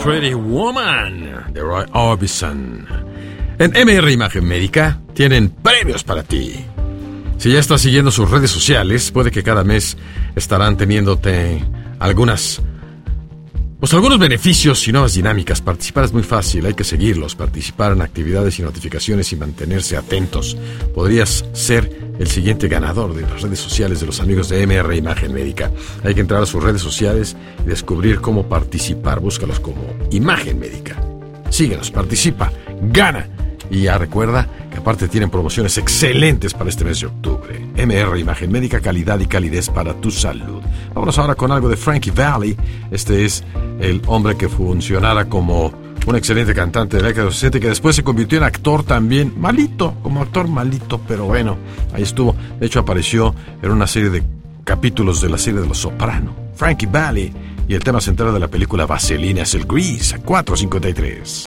Pretty Woman de Roy Orbison. En MR Imagen Médica tienen premios para ti. Si ya estás siguiendo sus redes sociales, puede que cada mes estarán teniéndote algunos beneficios y nuevas dinámicas. Participar es muy fácil, hay que seguirlos, participar en actividades y notificaciones y mantenerse atentos. Podrías ser el siguiente ganador de las redes sociales de los amigos de MR Imagen Médica. Hay que entrar a sus redes sociales y descubrir cómo participar. Búscalos como Imagen Médica. Síguenos, participa, gana. Y ya recuerda que aparte tienen promociones excelentes para este mes de octubre. MR Imagen Médica, calidad y calidez para tu salud. Vámonos ahora con algo de Frankie Valli. Este es el hombre que funcionara como un excelente cantante de la década de los 60, que después se convirtió en actor también, como actor malito, pero bueno, ahí estuvo. De hecho apareció en una serie de capítulos de la serie de Los Soprano. Frankie Valli, y el tema central de la película Vaselina es el Grease, 4:53.